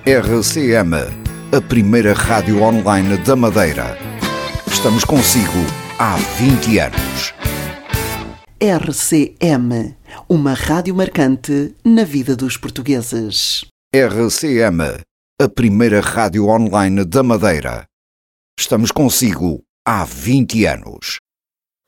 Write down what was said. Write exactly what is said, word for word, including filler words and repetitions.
R C M, a primeira rádio online da Madeira. Estamos consigo há vinte anos. R C M, uma rádio marcante na vida dos portugueses. R C M, a primeira rádio online da Madeira. Estamos consigo há vinte anos.